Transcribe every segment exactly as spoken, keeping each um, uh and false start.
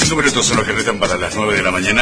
cinco minutos son los que restan para las nueve de la mañana.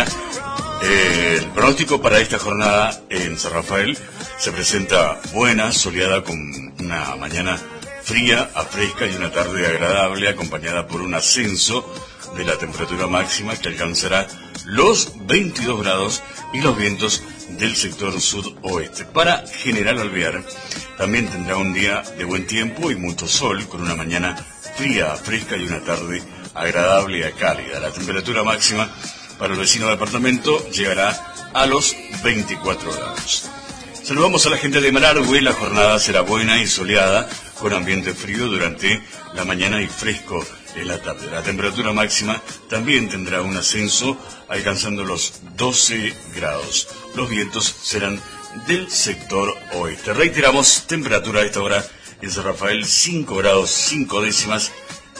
Eh, el pronóstico para esta jornada en San Rafael se presenta buena, soleada, con una mañana fría a fresca y una tarde agradable, acompañada por un ascenso de la temperatura máxima que alcanzará los veintidós grados y los vientos del sector sudoeste. Para General Alvear también tendrá un día de buen tiempo y mucho sol, con una mañana fría, fresca y una tarde agradable y cálida. La temperatura máxima para el vecino departamento llegará a los veinticuatro grados. Saludamos a la gente de Malargüe. La jornada será buena y soleada, con ambiente frío durante la mañana y fresco en la tarde. La temperatura máxima también tendrá un ascenso, alcanzando los doce grados. Los vientos serán del sector oeste. Reiteramos, temperatura a esta hora en San Rafael, cinco grados cinco décimas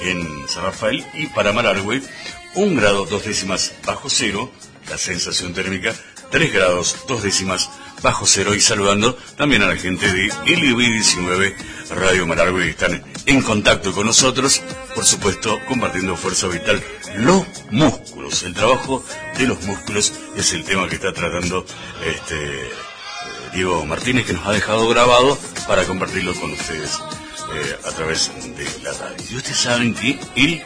en San Rafael, y para Malargüe, un grado dos décimas bajo cero. La sensación térmica, tres grados dos décimas bajo cero. Y saludando también a la gente de L B diecinueve Radio Malargüe, que están en contacto con nosotros, por supuesto compartiendo Fuerza Vital. Los músculos, el trabajo de los músculos es el tema que está tratando este Diego Martínez, que nos ha dejado grabado para compartirlo con ustedes eh, a través de la radio. Y ustedes saben que el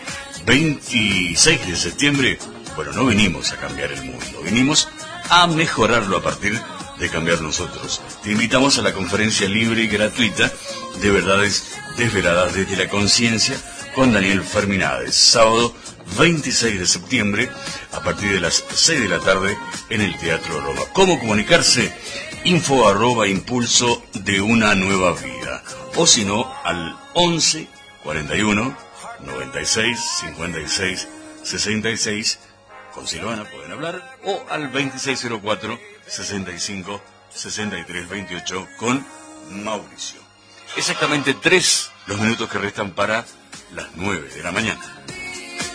veintiséis de septiembre, bueno, no venimos a cambiar el mundo, venimos a mejorarlo a partir de cambiar nosotros. Te invitamos a la conferencia libre y gratuita de Verdades Desveladas desde la Conciencia con Daniel Ferminades, sábado veintiséis de septiembre a partir de las seis de la tarde en el Teatro Roma. ¿Cómo comunicarse? Info arroba impulso de una nueva vida, o si no al once cuarenta y uno noventa y seis cincuenta y seis sesenta y seis, con Silvana pueden hablar, o al veintiséis cero cuatro sesenta y cinco sesenta y tres veintiocho con Mauricio. Exactamente tres los minutos que restan para las nueve de la mañana.